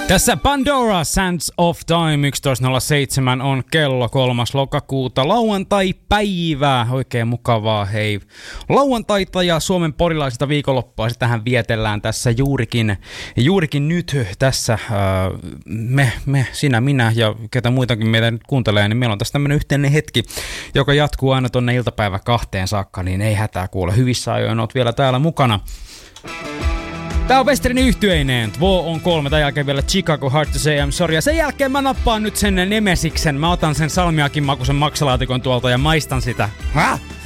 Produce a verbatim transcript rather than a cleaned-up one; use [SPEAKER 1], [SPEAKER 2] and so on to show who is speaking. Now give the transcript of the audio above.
[SPEAKER 1] Tässä Pandora Sands of Time yksitoista nolla seitsemän on kello kolmas lokakuuta lauantai-päivää. Oikein mukavaa, hei. Lauantaita ja Suomen porilaisilta viikonloppua tähän vietellään tässä juurikin, juurikin nyt tässä. Äh, me, me, sinä, minä ja ketä muitakin meitä nyt kuuntelee, niin meillä on tässä tämmöinen yhteinen hetki, joka jatkuu aina tonne iltapäivä kahteen saakka, niin ei hätää kuule. Hyvissä ajoin oot vielä täällä mukana. Tää on Westerin yhtyeineen. Vo on kolme, tämän jälkeen vielä Chicago, Hard to Say I'm Sorry. Ja sen jälkeen mä nappaan nyt sen Nemesiksen. Mä otan sen salmiakin makuisen maksalaatikon tuolta ja maistan sitä. Häh?